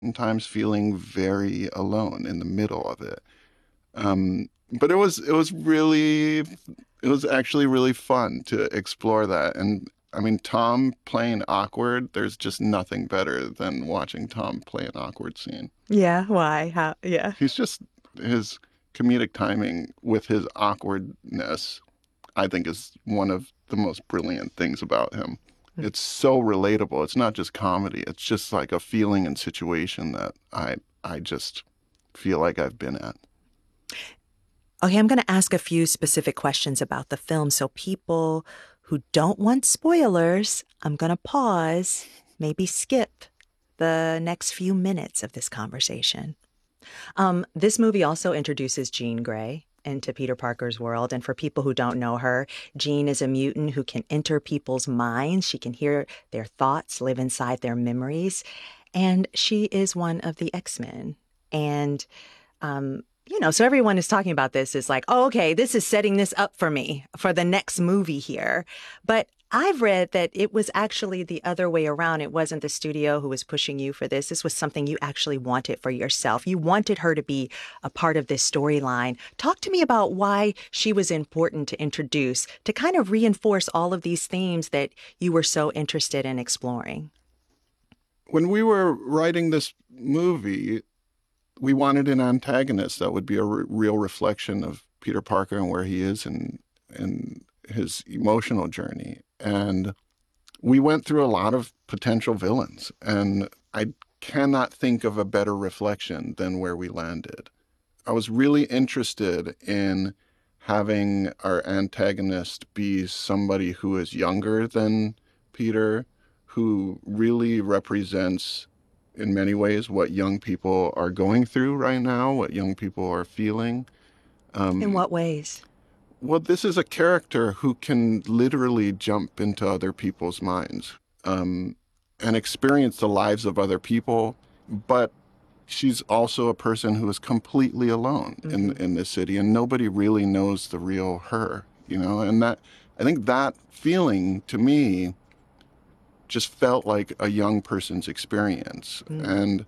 sometimes feeling very alone in the middle of it. But it was actually really fun to explore that. And I mean, Tom playing awkward, there's just nothing better than watching Tom play an awkward scene. Yeah, why? How? Yeah. He's just his comedic timing with his awkwardness, I think is one of the most brilliant things about him. It's so relatable. It's not just comedy. It's just like a feeling and situation that I just feel like I've been at. Okay, I'm going to ask a few specific questions about the film. So, people who don't want spoilers, I'm going to pause, maybe skip the next few minutes of this conversation. This movie also introduces Jean Grey into Peter Parker's world. And for people who don't know her, Jean is a mutant who can enter people's minds. She can hear their thoughts, live inside their memories. And she is one of the X-Men. And so everyone is talking about this is like, oh, okay, this is setting this up for me for the next movie here. But I've read that it was actually the other way around. It wasn't the studio who was pushing you for this. This was something you actually wanted for yourself. You wanted her to be a part of this storyline. Talk to me about why she was important to introduce to kind of reinforce all of these themes that you were so interested in exploring. When we were writing this movie, we wanted an antagonist that would be a real reflection of Peter Parker and where he is in his emotional journey. And we went through a lot of potential villains, and I cannot think of a better reflection than where we landed. I was really interested in having our antagonist be somebody who is younger than Peter, who really represents in many ways what young people are going through right now, what young people are feeling. In Um, what ways? well, this is a character who can literally jump into other people's minds um, and experience the lives of other people, but she's also a person who is completely alone Hmm. in this city, and nobody really knows the real her, and that I think that feeling to me just felt like a young person's experience. Mm. And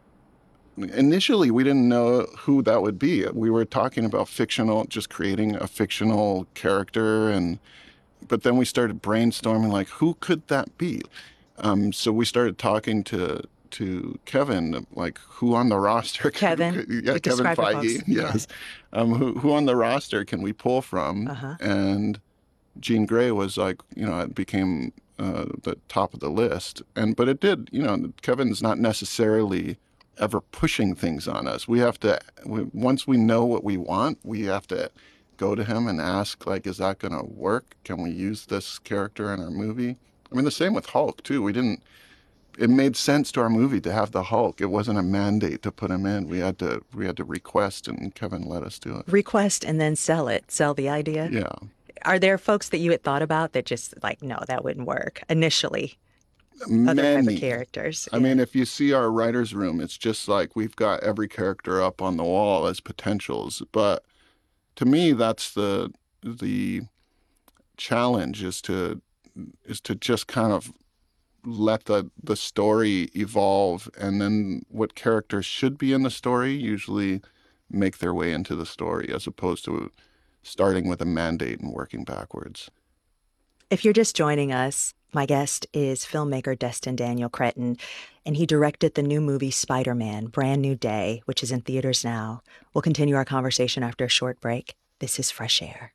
initially, we didn't know who that would be. We were talking about fictional, just creating a fictional character, and but then we started brainstorming like, who could that be? So we started talking to Kevin, like who on the roster? Kevin, Yeah, Kevin describe for Feige, folks. Yeah. yes. Who on the roster can we pull from? Uh-huh. And Jean Grey was like, it became the top of the list. And but it did, Kevin's not necessarily ever pushing things on us. Once we know what we want, we have to go to him and ask, like, is that going to work? Can we use this character in our movie? I mean, the same with Hulk too. It made sense to our movie to have the Hulk. It wasn't a mandate to put him in. We had to request, and Kevin let us do it. Request and then sell it, sell the idea. Yeah. Are there folks that you had thought about that just like, no, that wouldn't work initially? Other type of Many. characters. I Yeah. mean, if you see our writer's room, it's just like we've got every character up on the wall as potentials. But to me, that's the challenge is to just kind of let the story evolve, and then what characters should be in the story usually make their way into the story as opposed to starting with a mandate and working backwards. If you're just joining us, my guest is filmmaker Destin Daniel Cretton, and he directed the new movie Spider-Man: Brand New Day, which is in theaters now. We'll continue our conversation after a short break. This is Fresh Air.